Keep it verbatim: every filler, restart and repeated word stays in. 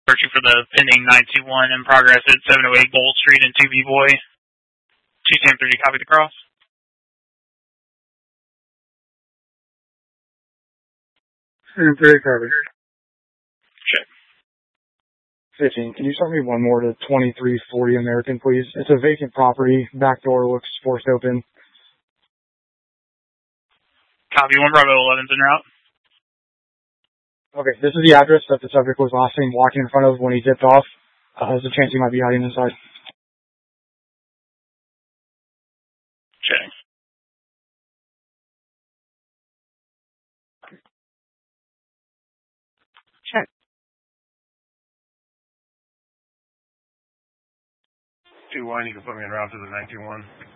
Searching for the pending nine two one in progress at seven oh eight Gold Street in two B Boy. two ten three, copy the cross. Very copy. Check. fifteen, can you start me one more to twenty-three forty American, please? It's a vacant property. Back door looks forced open. Copy, one Bravo eleven's en route. Okay, this is the address that the subject was last seen walking in front of when he dipped off. Uh, there's a chance he might be hiding inside. Check. Check. two one, you can put me en route to the nine two one.